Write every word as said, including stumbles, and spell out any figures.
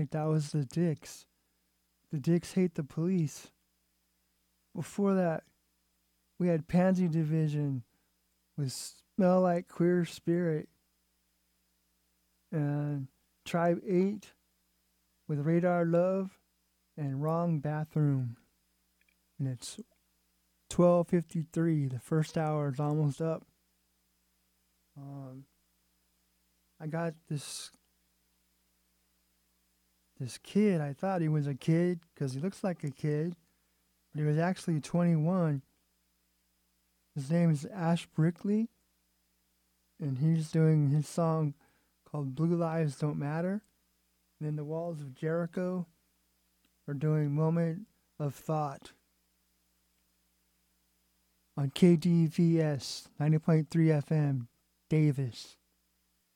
night, that was the Dicks. The Dicks Hate the Police. Before that, we had Pansy Division with Smell Like Queer Spirit. And Tribe eight with Radar Love and Wrong Bathroom. And it's twelve fifty-three. The first hour is almost up. Um, I got this this kid. I thought he was a kid because he looks like a kid, but he was actually twenty-one. His name is Ash Brickley, and he's doing his song called Blue Lives Don't Matter. And then the Walls of Jericho are doing Moment of Thought on K D V S ninety point three F M, Davis.